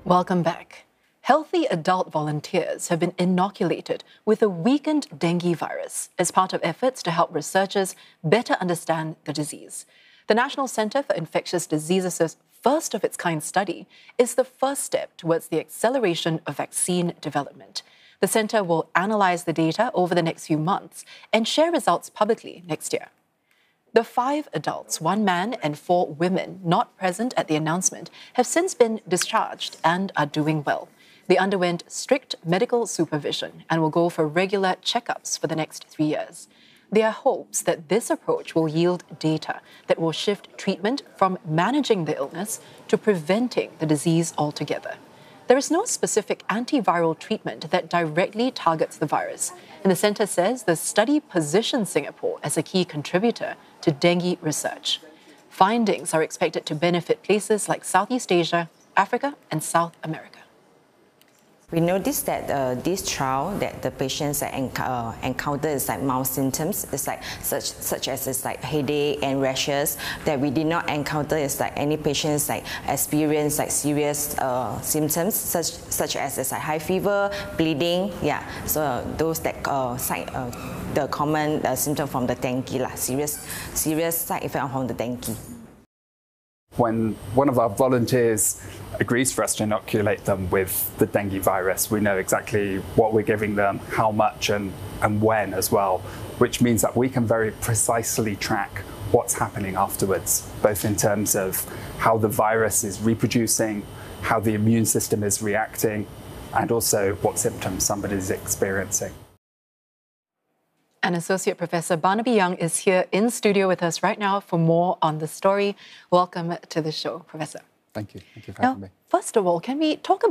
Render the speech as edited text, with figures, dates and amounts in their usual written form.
Welcome back. Healthy adult volunteers have been inoculated with a weakened dengue virus as part of efforts to help researchers better understand the disease. The National Centre for Infectious Diseases' first-of-its-kind study is the first step towards the acceleration of vaccine development. The centre will analyse the data over the next few months and share results publicly next year. The 5 adults, 1 man and 4 women not present at the announcement have since been discharged and are doing well. They underwent strict medical supervision and will go for regular checkups for the next 3 years. There are hopes that this approach will yield data that will shift treatment from managing the illness to preventing the disease altogether. There is no specific antiviral treatment that directly targets the virus, and the centre says the study positions Singapore as a key contributor to dengue research. Findings are expected to benefit places like Southeast Asia, Africa, and South America. We noticed that this trial that the patients encounter is like mild symptoms. It's like such as it's like headache and rashes. That we did not encounter is like any patients like experience like serious symptoms such as it's like high fever, bleeding. Yeah, so those that the common symptom from the dengue lah, serious side effect from the dengue. When one of our volunteers agrees for us to inoculate them with the dengue virus, we know exactly what we're giving them, how much and when as well, which means that we can very precisely track what's happening afterwards, both in terms of how the virus is reproducing, how the immune system is reacting, and also what symptoms somebody is experiencing. And Associate Professor Barnaby Young is here in studio with us right now for more on the story. Welcome to the show, Professor. Thank you for having me. First of all, can we talk